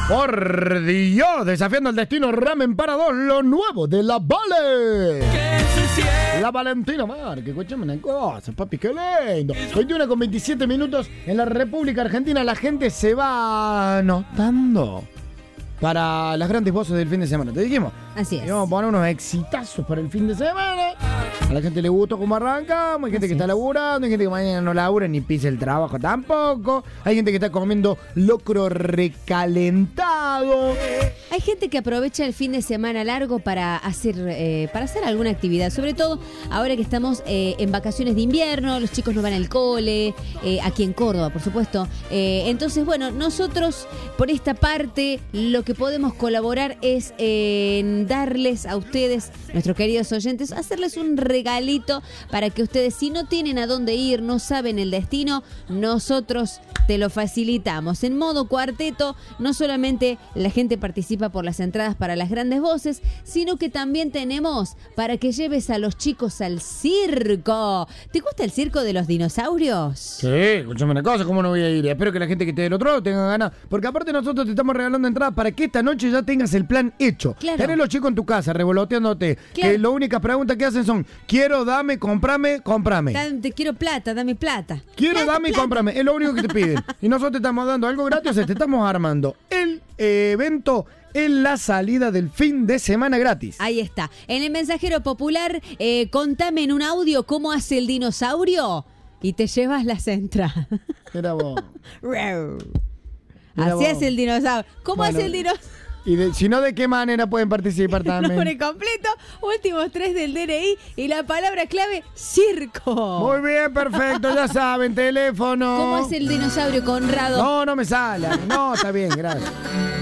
Por Dios, desafiando el destino, ramen para dos, lo nuevo de la Vale. La Valentina Márquez, escúchame una cosa, papi, qué lindo. 21:27 minutos en la República Argentina, la gente se va anotando para las grandes voces del fin de semana. Te dijimos. Así es. Vamos a poner unos exitazos para el fin de semana. A la gente le gustó cómo arrancamos. Hay gente que está laburando. Hay gente que mañana no labura ni pisa el trabajo tampoco. Hay gente que está comiendo locro recalentado. Hay gente que aprovecha el fin de semana largo para hacer alguna actividad. Sobre todo ahora que estamos en vacaciones de invierno. Los chicos no van al cole. Aquí en Córdoba, por supuesto. Entonces, bueno, nosotros por esta parte lo que podemos colaborar es en darles a ustedes, nuestros queridos oyentes, hacerles un regalito para que ustedes, si no tienen a dónde ir, no saben el destino, nosotros te lo facilitamos. En modo cuarteto, no solamente la gente participa por las entradas para las grandes voces, sino que también tenemos para que lleves a los chicos al circo. ¿Te gusta el circo de los dinosaurios? Sí, escúchame una cosa, ¿cómo no voy a ir? Espero que la gente que esté del otro lado tenga ganas, porque aparte nosotros te estamos regalando entradas para que esta noche ya tengas el plan hecho. Claro. Tenés los chicos en tu casa, revoloteándote, Claro. que las únicas preguntas que hacen son, quiero, dame, comprame. Te quiero plata, dame plata. Quiero, Plata, dame y plata. cómprame. Es lo único que te piden. Y nosotros te estamos dando algo gratis, o sea, te estamos armando el evento en la salida del fin de semana gratis. Ahí está. En el mensajero popular, contame en un audio cómo hace el dinosaurio y te llevas las entradas. Era vos. Así Mira vos. hace el dinosaurio. ¿Cómo Bueno, hace el dinosaurio? Y si no, ¿de qué manera pueden participar también? Nombre completo, últimos 3 del DNI y la palabra clave, circo. Muy bien, perfecto, ya saben, teléfono. ¿Cómo es el dinosaurio, Conrado? No me sale. No, está bien, gracias.